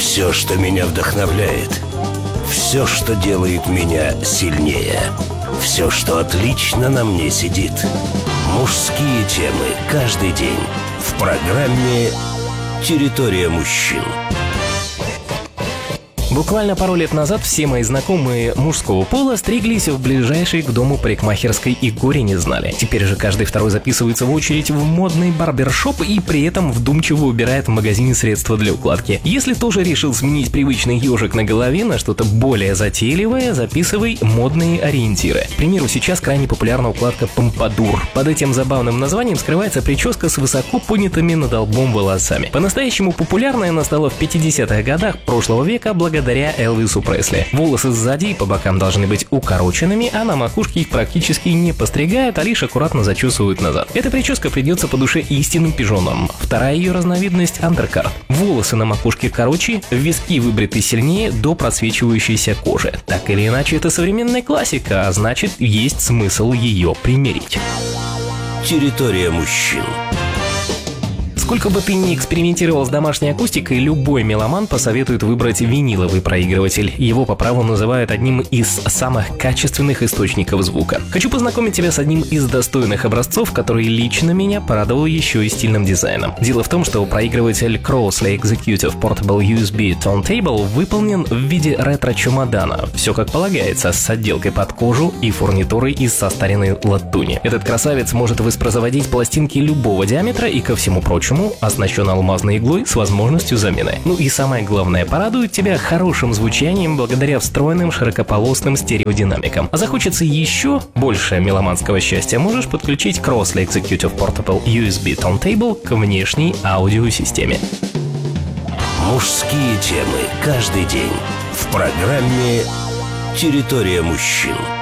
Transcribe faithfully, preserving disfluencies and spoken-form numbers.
Все, что меня вдохновляет. Все, что делает меня сильнее. Все, что отлично на мне сидит. Мужские темы каждый день в программе «Территория мужчин». Буквально пару лет назад все мои знакомые мужского пола стриглись в ближайшей к дому парикмахерской и горе не знали. Теперь же каждый второй записывается в очередь в модный барбершоп и при этом вдумчиво убирает в магазине средства для укладки. Если тоже решил сменить привычный ежик на голове на что-то более затейливое, записывай модные ориентиры. К примеру, сейчас крайне популярна укладка помпадур. Под этим забавным названием скрывается прическа с высоко поднятыми над лбом волосами. По-настоящему популярной она стала в пятидесятых годах прошлого века благодаря благодаря Элвису Пресли. Волосы сзади и по бокам должны быть укороченными, а на макушке их практически не постригают, а лишь аккуратно зачесывают назад. Эта прическа придется по душе истинным пижонам. Вторая ее разновидность – андеркарт. Волосы на макушке короче, виски выбриты сильнее до просвечивающейся кожи. Так или иначе, это современная классика, а значит, есть смысл ее примерить. Территория мужчин. Сколько бы ты ни экспериментировал с домашней акустикой, любой меломан посоветует выбрать виниловый проигрыватель. Его по праву называют одним из самых качественных источников звука. Хочу познакомить тебя с одним из достойных образцов, который лично меня порадовал еще и стильным дизайном. Дело в том, что проигрыватель Crossley Executive Portable ю эс би Turntable выполнен в виде ретро-чемодана. Все как полагается, с отделкой под кожу и фурнитурой из состаренной латуни. Этот красавец может воспроизводить пластинки любого диаметра и, ко всему прочему, оснащен алмазной иглой с возможностью замены. Ну и самое главное, порадует тебя хорошим звучанием благодаря встроенным широкополосным стереодинамикам. А захочется еще больше меломанского счастья, можешь подключить Crossley Executive Portable ю эс би Turntable к внешней аудиосистеме. Мужские темы каждый день в программе «Территория мужчин».